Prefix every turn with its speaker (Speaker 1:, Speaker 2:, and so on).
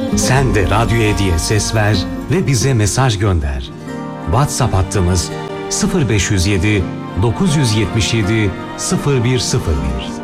Speaker 1: Sen de Radyo D'ye ses ver ve bize mesaj gönder. WhatsApp hattımız 0507 977 0101.